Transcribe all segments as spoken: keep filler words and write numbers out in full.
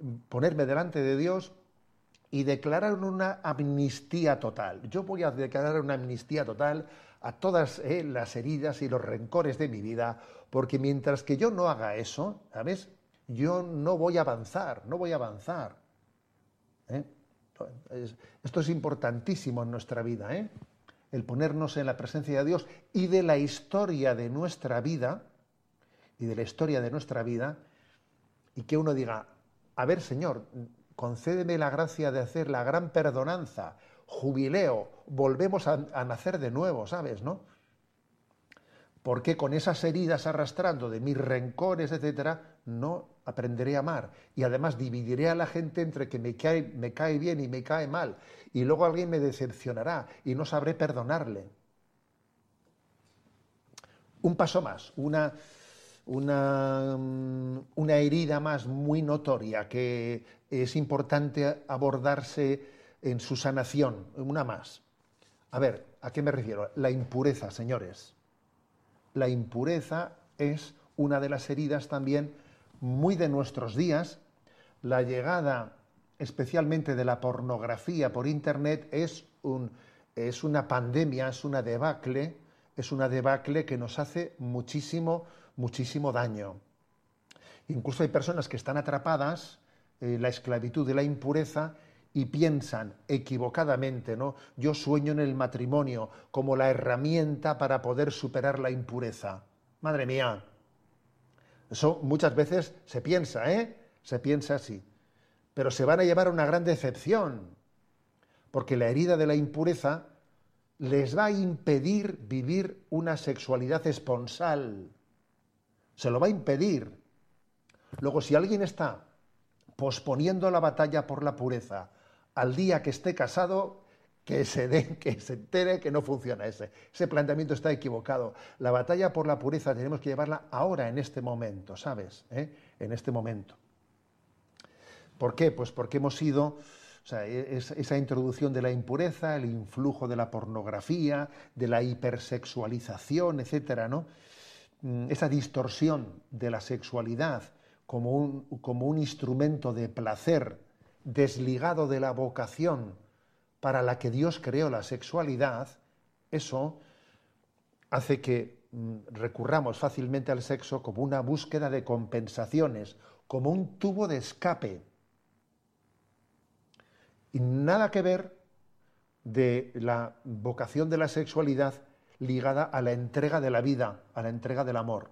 ponerme delante de Dios y declarar una amnistía total. Yo voy a declarar una amnistía total a todas eh, las heridas y los rencores de mi vida, porque mientras que yo no haga eso, ¿sabes? Yo no voy a avanzar, no voy a avanzar. ¿eh? Esto es importantísimo en nuestra vida, ¿eh? El ponernos en la presencia de Dios y de la historia de nuestra vida, y de la historia de nuestra vida, y que uno diga, a ver, Señor, concédeme la gracia de hacer la gran perdonanza, jubileo, volvemos a, a nacer de nuevo, ¿sabes, no? Porque con esas heridas arrastrando de mis rencores, etcétera, no aprenderé a amar. Y además dividiré a la gente entre que me cae, me cae bien y me cae mal. Y luego alguien me decepcionará y no sabré perdonarle. Un paso más, una... Una, una herida más muy notoria que es importante abordarse en su sanación, una más. A ver, ¿a qué me refiero? La impureza, señores. La impureza es una de las heridas también muy de nuestros días. La llegada especialmente de la pornografía por Internet es, un, es una pandemia, es una debacle, es una debacle que nos hace muchísimo muchísimo daño. Incluso hay personas que están atrapadas en la esclavitud de la impureza y piensan equivocadamente, ¿no? Yo sueño en el matrimonio como la herramienta para poder superar la impureza. Madre mía, eso muchas veces se piensa, ¿eh? Se piensa así. Pero se van a llevar a una gran decepción, porque la herida de la impureza les va a impedir vivir una sexualidad esponsal. Se lo va a impedir. Luego, si alguien está posponiendo la batalla por la pureza al día que esté casado, que se dé, que se entere que no funciona ese. Ese planteamiento está equivocado. La batalla por la pureza tenemos que llevarla ahora, en este momento, ¿sabes? ¿Eh? En este momento. ¿Por qué? Pues porque hemos sido, o sea, es, esa introducción de la impureza, el influjo de la pornografía, de la hipersexualización, etcétera, ¿no? Esa distorsión de la sexualidad como un, como un instrumento de placer desligado de la vocación para la que Dios creó la sexualidad, eso hace que mm, recurramos fácilmente al sexo como una búsqueda de compensaciones, como un tubo de escape. Y nada que ver de la vocación de la sexualidad ligada a la entrega de la vida, a la entrega del amor.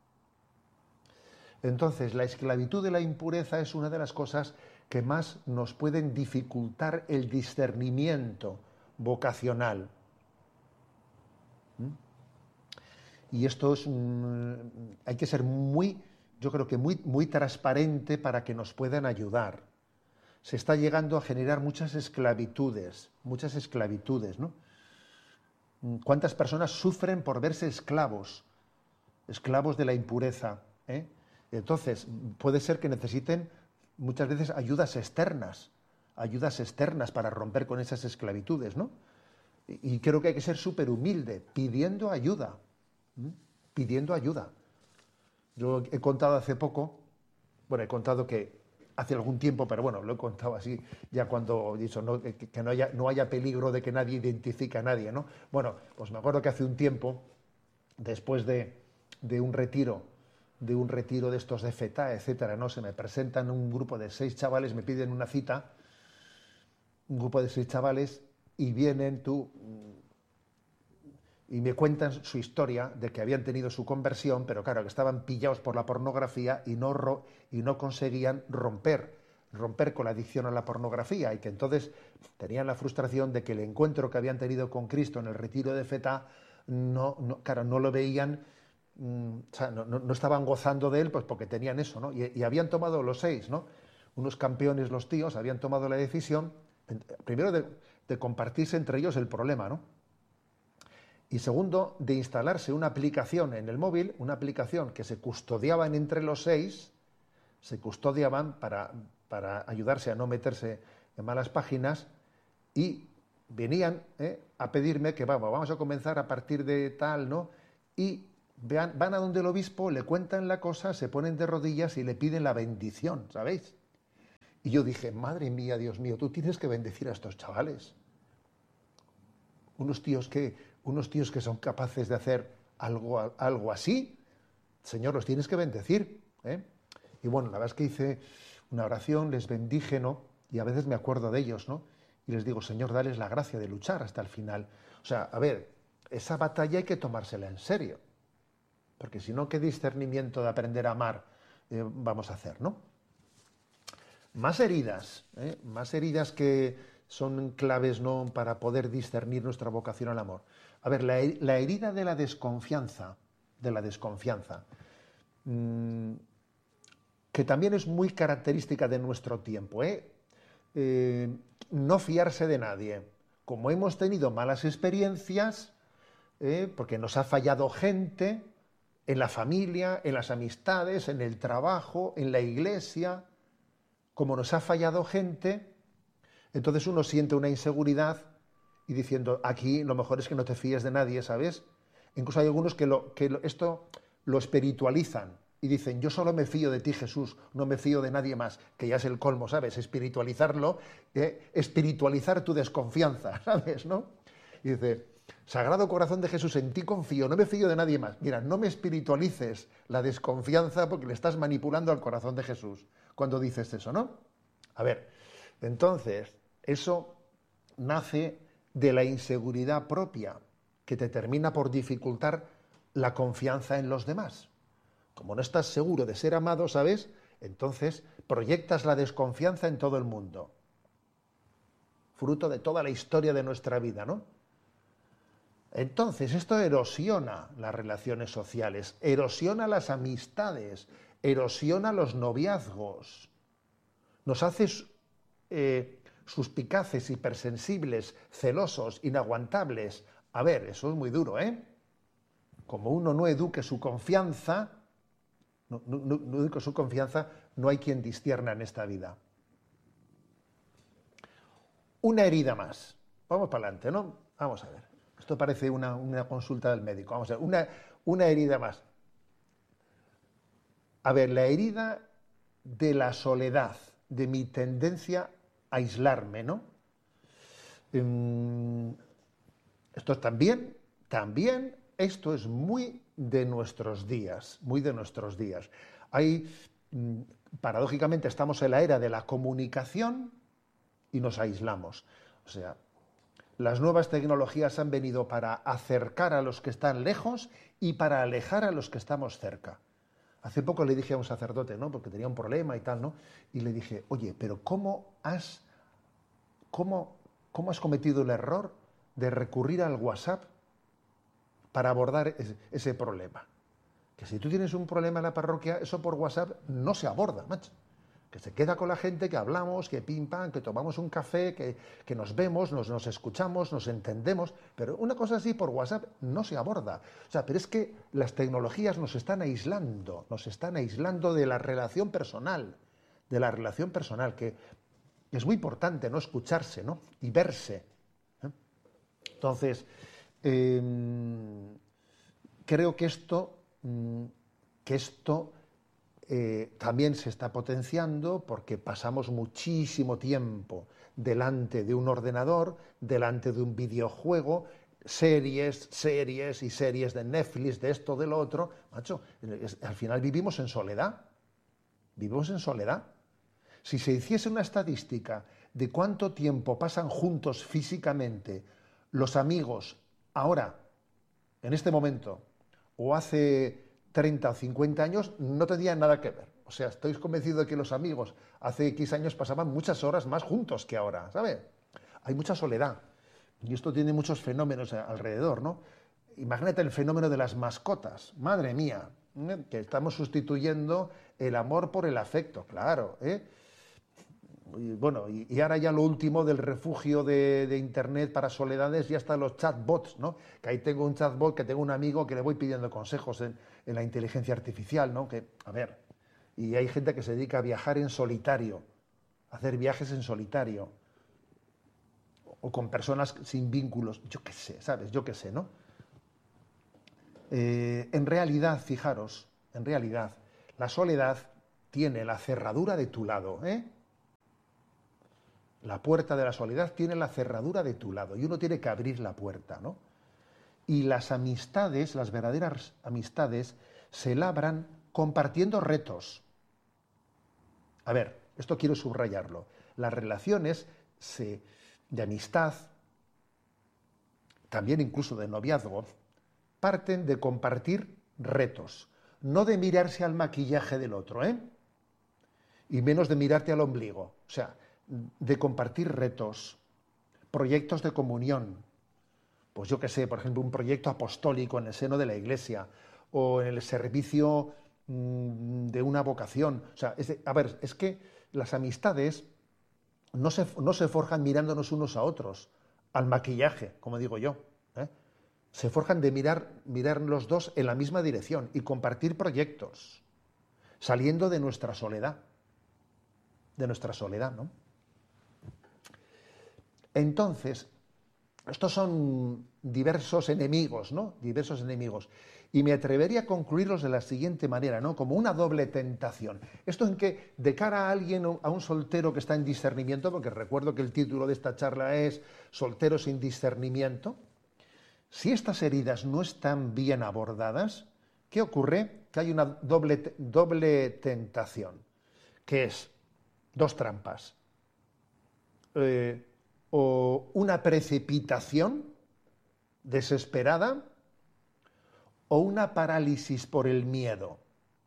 Entonces, la esclavitud de la impureza es una de las cosas que más nos pueden dificultar el discernimiento vocacional. ¿Mm? Y esto es, un, hay que ser muy, yo creo que muy, muy transparente para que nos puedan ayudar. Se está llegando a generar muchas esclavitudes, muchas esclavitudes, ¿no? ¿Cuántas personas sufren por verse esclavos, esclavos de la impureza? ¿eh? Entonces, puede ser que necesiten muchas veces ayudas externas, ayudas externas para romper con esas esclavitudes, ¿no? Y, y creo que hay que ser súper humilde, pidiendo ayuda, ¿m? pidiendo ayuda. Yo he contado hace poco, bueno, he contado que hace algún tiempo, pero bueno, lo he contado así, ya cuando he dicho no, que, que no, haya, no haya peligro de que nadie identifique a nadie, ¿no? Bueno, pues me acuerdo que hace un tiempo, después de, de un retiro, de un retiro de estos de FETA, etcétera, ¿no? Se me presentan un grupo de seis chavales, me piden una cita, un grupo de seis chavales, y vienen tú, y me cuentan su historia de que habían tenido su conversión, pero claro, que estaban pillados por la pornografía y no, ro y no conseguían romper, romper con la adicción a la pornografía, y que entonces tenían la frustración de que el encuentro que habían tenido con Cristo en el retiro de FETA, no, no, claro, no lo veían, mmm, o sea, no, no, no estaban gozando de él, pues porque tenían eso, ¿no? Y, y habían tomado los seis, ¿no? Unos campeones los tíos, habían tomado la decisión, primero de, de compartirse entre ellos el problema, ¿no? Y segundo, de instalarse una aplicación en el móvil, una aplicación que se custodiaban entre los seis, se custodiaban para, para ayudarse a no meterse en malas páginas, y venían eh, a pedirme que vamos, vamos a comenzar a partir de tal, ¿no? Y vean, van a donde el obispo, le cuentan la cosa, se ponen de rodillas y le piden la bendición, ¿sabéis? Y yo dije, madre mía, Dios mío, tú tienes que bendecir a estos chavales. Unos tíos que, unos tíos que son capaces de hacer algo, algo así, Señor, los tienes que bendecir, ¿eh? Y bueno, la verdad es que hice una oración, les bendije, ¿no? Y a veces me acuerdo de ellos, ¿no? Y les digo, Señor, dales la gracia de luchar hasta el final. O sea, a ver, esa batalla hay que tomársela en serio. Porque si no, ¿qué discernimiento de aprender a amar eh, vamos a hacer, ¿no? Más heridas, ¿eh? Más heridas que son claves, ¿no?, para poder discernir nuestra vocación al amor. A ver, la, la herida de la desconfianza, de la desconfianza, mmm, que también es muy característica de nuestro tiempo, ¿eh? Eh, no fiarse de nadie. Como hemos tenido malas experiencias, ¿eh?, porque nos ha fallado gente en la familia, en las amistades, en el trabajo, en la iglesia, como nos ha fallado gente, entonces uno siente una inseguridad y diciendo, aquí lo mejor es que no te fíes de nadie, ¿sabes? Incluso hay algunos que, lo, que lo, esto lo espiritualizan y dicen, yo solo me fío de ti, Jesús, no me fío de nadie más, que ya es el colmo, ¿sabes? Espiritualizarlo, eh, espiritualizar tu desconfianza, ¿sabes? ¿No? Y dice, Sagrado Corazón de Jesús, en ti confío, no me fío de nadie más. Mira, no me espiritualices la desconfianza porque le estás manipulando al corazón de Jesús cuando dices eso, ¿no? A ver, entonces, eso nace de la inseguridad propia, que te termina por dificultar la confianza en los demás. Como no estás seguro de ser amado, ¿sabes? Entonces proyectas la desconfianza en todo el mundo. Fruto de toda la historia de nuestra vida, ¿no? Entonces esto erosiona las relaciones sociales, erosiona las amistades, erosiona los noviazgos, nos hace eh, suspicaces, hipersensibles, celosos, inaguantables. A ver, eso es muy duro, ¿eh? Como uno no eduque su confianza, no, no, no, no eduque su confianza, no hay quien discierna en esta vida. Una herida más. Vamos para adelante, ¿no? Vamos a ver. Esto parece una, una consulta del médico. Vamos a ver, una, una herida más. A ver, la herida de la soledad, de mi tendencia a aislarme, ¿no? Esto también, también, esto es muy de nuestros días, muy de nuestros días. Hay, paradójicamente, estamos en la era de la comunicación y nos aislamos. O sea, las nuevas tecnologías han venido para acercar a los que están lejos y para alejar a los que estamos cerca. Hace poco le dije a un sacerdote, ¿no?, porque tenía un problema y tal, ¿no? Y le dije, oye, pero ¿cómo has, cómo, cómo has cometido el error de recurrir al WhatsApp para abordar ese, ese problema? Que si tú tienes un problema en la parroquia, eso por WhatsApp no se aborda, macho. Que se queda con la gente, que hablamos, que pim pam, que tomamos un café, que, que nos vemos, nos, nos escuchamos, nos entendemos, pero una cosa así por WhatsApp no se aborda. O sea, pero es que las tecnologías nos están aislando, nos están aislando de la relación personal, de la relación personal, que es muy importante, ¿no?, escucharse, ¿no?, y verse. ¿eh? Entonces, eh, creo que esto, que esto Eh, también se está potenciando porque pasamos muchísimo tiempo delante de un ordenador, delante de un videojuego, series, series y series de Netflix, de esto, de lo otro. Macho, es, al final vivimos en soledad. Vivimos en soledad. Si se hiciese una estadística de cuánto tiempo pasan juntos físicamente los amigos ahora, en este momento, o hace treinta o cincuenta años, no tendrían nada que ver. O sea, estoy convencido de que los amigos hace X años pasaban muchas horas más juntos que ahora, ¿sabes? Hay mucha soledad. Y esto tiene muchos fenómenos alrededor, ¿no? Imagínate el fenómeno de las mascotas. Madre mía, ¿eh?, que estamos sustituyendo el amor por el afecto, claro, ¿eh? Y bueno, y, y ahora ya lo último del refugio de, de Internet para soledades, ya están los chatbots, ¿no? Que ahí tengo un chatbot, que tengo un amigo que le voy pidiendo consejos en, en la inteligencia artificial, ¿no? Que, a ver, y hay gente que se dedica a viajar en solitario, a hacer viajes en solitario, o con personas sin vínculos, yo qué sé, ¿sabes? Yo qué sé, ¿no? Eh, en realidad, fijaros, en realidad, la soledad tiene la cerradura de tu lado, ¿eh? La puerta de la soledad tiene la cerradura de tu lado y uno tiene que abrir la puerta, ¿no? Y las amistades, las verdaderas amistades, se labran compartiendo retos. A ver, esto quiero subrayarlo. Las relaciones se, de amistad, también incluso de noviazgo, parten de compartir retos, no de mirarse al maquillaje del otro, ¿eh? Y menos de mirarte al ombligo. O sea, de compartir retos, proyectos de comunión. Pues yo qué sé, por ejemplo, un proyecto apostólico en el seno de la Iglesia o en el servicio mmm, de una vocación. O sea, es de, a ver, es que las amistades no se, no se forjan mirándonos unos a otros, al maquillaje, como digo yo, ¿eh? Se forjan de mirar, mirar los dos en la misma dirección y compartir proyectos, saliendo de nuestra soledad, de nuestra soledad, ¿no? Entonces, estos son diversos enemigos, ¿no? Diversos enemigos. Y me atrevería a concluirlos de la siguiente manera, ¿no? Como una doble tentación. Esto en que, de cara a alguien, a un soltero que está en discernimiento, porque recuerdo que el título de esta charla es Soltero sin discernimiento, si estas heridas no están bien abordadas, ¿qué ocurre? Que hay una doble, doble tentación, que es dos trampas. Eh, o una precipitación desesperada o una parálisis por el miedo.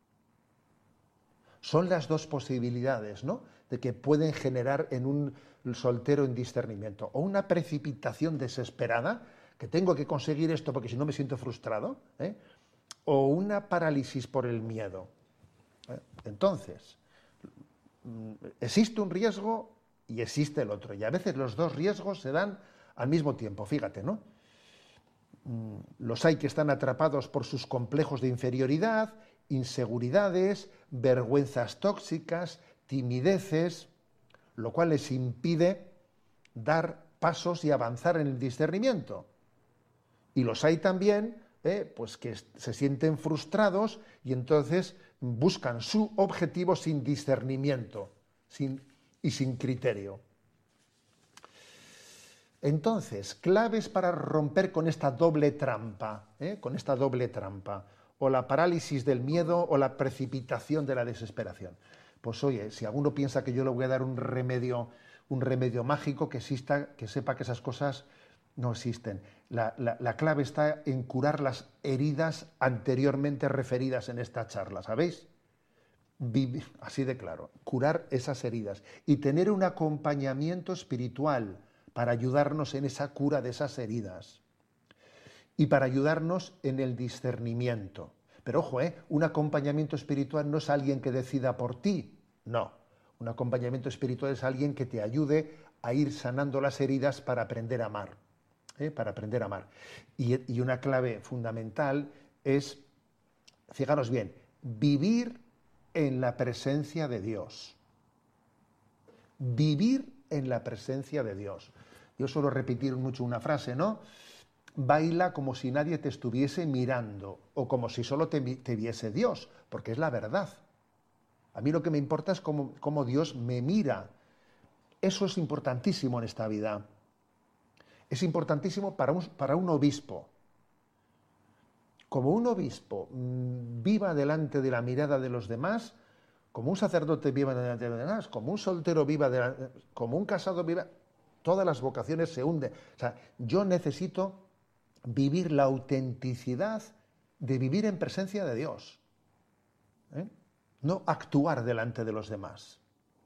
Son las dos posibilidades, ¿no?, de que pueden generar en un soltero en discernimiento. O una precipitación desesperada, que tengo que conseguir esto porque si no me siento frustrado, ¿eh? O una parálisis por el miedo. ¿Eh? Entonces, existe un riesgo y existe el otro. Y a veces los dos riesgos se dan al mismo tiempo, fíjate, ¿no? Los hay que están atrapados por sus complejos de inferioridad, inseguridades, vergüenzas tóxicas, timideces, lo cual les impide dar pasos y avanzar en el discernimiento. Y los hay también, eh, pues que se sienten frustrados y entonces buscan su objetivo sin discernimiento, sin y sin criterio. Entonces, claves para romper con esta doble trampa, ¿eh? con esta doble trampa, o la parálisis del miedo o la precipitación de la desesperación. Pues oye, si alguno piensa que yo le voy a dar un remedio, un remedio mágico que exista, que sepa que esas cosas no existen. La, la, la clave está en curar las heridas anteriormente referidas en esta charla, ¿sabéis? Vivir, así de claro, curar esas heridas y tener un acompañamiento espiritual para ayudarnos en esa cura de esas heridas y para ayudarnos en el discernimiento. Pero ojo, ¿eh? Un acompañamiento espiritual no es alguien que decida por ti, no. Un acompañamiento espiritual es alguien que te ayude a ir sanando las heridas para aprender a amar, ¿eh? para aprender a amar. Y, y una clave fundamental es, fijaros bien, vivir en la presencia de Dios. Vivir en la presencia de Dios. Yo suelo repetir mucho una frase, ¿no? Baila como si nadie te estuviese mirando o como si solo te, te viese Dios, porque es la verdad. A mí lo que me importa es cómo, cómo Dios me mira. Eso es importantísimo en esta vida. Es importantísimo para un, para un obispo. Como un obispo mmm, viva delante de la mirada de los demás, como un sacerdote viva delante de los demás, como un soltero viva, delante, como un casado viva, todas las vocaciones se hunden. O sea, yo necesito vivir la autenticidad de vivir en presencia de Dios, ¿eh? No actuar delante de los demás,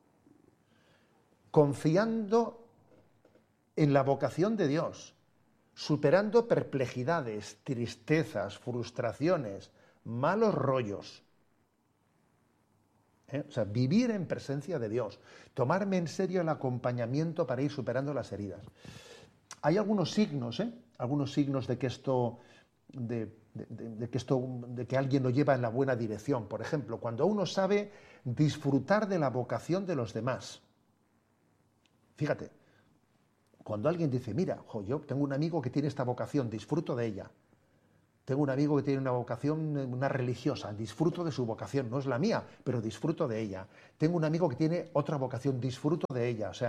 confiando en la vocación de Dios, superando perplejidades, tristezas, frustraciones, malos rollos. ¿Eh? O sea, vivir en presencia de Dios, tomarme en serio el acompañamiento para ir superando las heridas. Hay algunos signos, ¿eh? Algunos signos de que esto, de, de, de, de que esto, de que alguien lo lleva en la buena dirección. Por ejemplo, cuando uno sabe disfrutar de la vocación de los demás. Fíjate. Cuando alguien dice, mira, jo, yo tengo un amigo que tiene esta vocación, disfruto de ella. Tengo un amigo que tiene una vocación, una religiosa, disfruto de su vocación, no es la mía, pero disfruto de ella. Tengo un amigo que tiene otra vocación, disfruto de ella. O sea,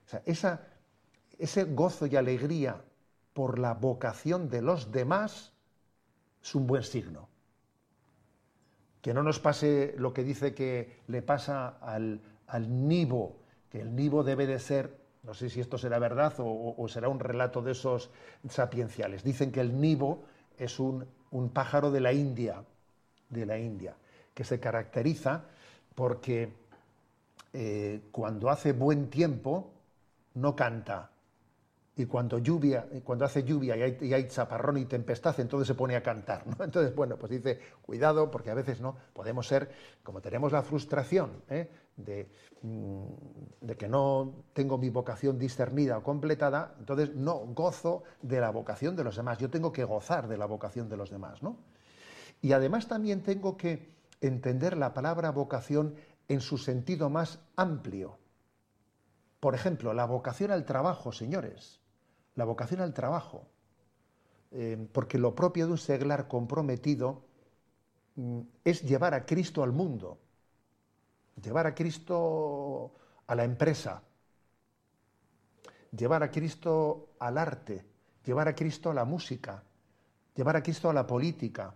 O sea, esa, ese gozo y alegría por la vocación de los demás es un buen signo. Que no nos pase lo que dice que le pasa al, al nibo, que el nibo debe de ser, no sé si esto será verdad o, o será un relato de esos sapienciales. Dicen que el nibo es un, un pájaro de la India, de la India, que se caracteriza porque eh, cuando hace buen tiempo no canta, y cuando lluvia, cuando hace lluvia y hay, y hay chaparrón y tempestad, entonces se pone a cantar, ¿no? Entonces, bueno, pues dice, cuidado, porque a veces no podemos ser, como tenemos la frustración ¿eh? de, de que no tengo mi vocación discernida o completada, entonces no gozo de la vocación de los demás. Yo tengo que gozar de la vocación de los demás, ¿no? Y además también tengo que entender la palabra vocación en su sentido más amplio. Por ejemplo, la vocación al trabajo, señores. La vocación al trabajo. Eh, porque lo propio de un seglar comprometido mm, es llevar a Cristo al mundo. Llevar a Cristo a la empresa. Llevar a Cristo al arte. Llevar a Cristo a la música. Llevar a Cristo a la política.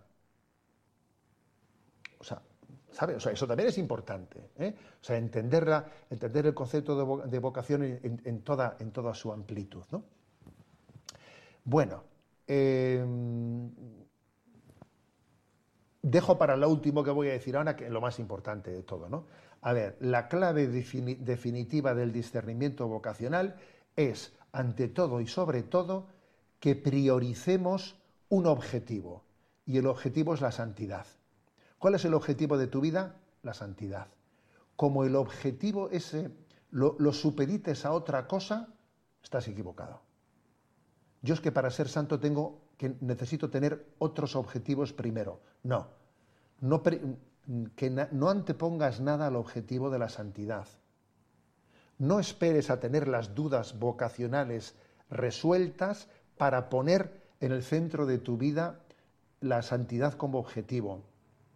O sea, ¿sabe? O sea, eso también es importante, ¿eh? O sea, entenderla, entender el concepto de, vo de vocación en, en, toda, en toda su amplitud, ¿no? Bueno, eh, dejo para lo último que voy a decir ahora, que es lo más importante de todo, ¿no? A ver, la clave defini definitiva del discernimiento vocacional es, ante todo y sobre todo, que prioricemos un objetivo, y el objetivo es la santidad. ¿Cuál es el objetivo de tu vida? La santidad. Como el objetivo ese lo, lo supedites a otra cosa, estás equivocado. Yo es que para ser santo tengo que necesito tener otros objetivos primero. No, no que na, no antepongas nada al objetivo de la santidad. No esperes a tener las dudas vocacionales resueltas para poner en el centro de tu vida la santidad como objetivo.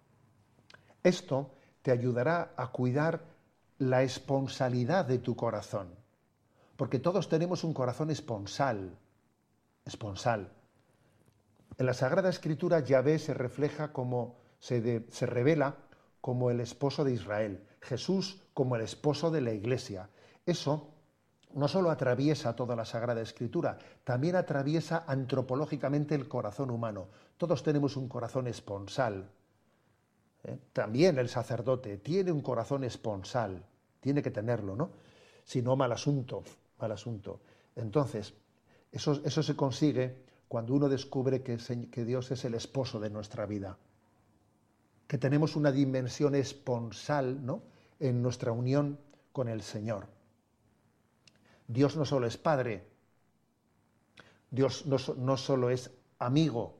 Esto te ayudará a cuidar la esponsalidad de tu corazón, porque todos tenemos un corazón esponsal, esponsal. En la Sagrada Escritura Yahvé se refleja como, se, de, se revela como el esposo de Israel, Jesús como el esposo de la Iglesia. Eso no solo atraviesa toda la Sagrada Escritura, también atraviesa antropológicamente el corazón humano. Todos tenemos un corazón esponsal. ¿Eh? También el sacerdote tiene un corazón esponsal, tiene que tenerlo, ¿no? Si no, mal asunto, mal asunto. Entonces, eso, eso se consigue cuando uno descubre que, que Dios es el esposo de nuestra vida, que tenemos una dimensión esponsal, ¿no?, en nuestra unión con el Señor. Dios no solo es Padre, Dios no, no solo es amigo,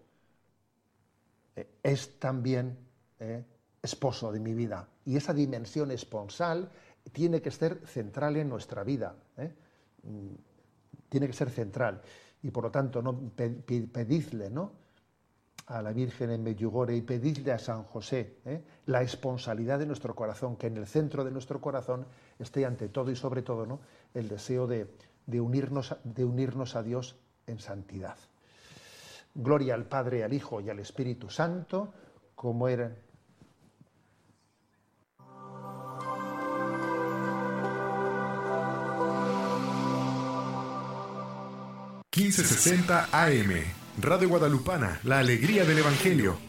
eh, es también eh, esposo de mi vida. Y esa dimensión esponsal tiene que ser central en nuestra vida, ¿eh? Tiene que ser central. Y por lo tanto, ¿no?, pedidle, ¿no?, a la Virgen en Medjugorje y pedidle a San José ¿eh? la esponsalidad de nuestro corazón, que en el centro de nuestro corazón esté ante todo y sobre todo, ¿no?, el deseo de, de, unirnos, de unirnos a Dios en santidad. Gloria al Padre, al Hijo y al Espíritu Santo, como era... quince sesenta A M, Radio Guadalupana, la alegría del Evangelio.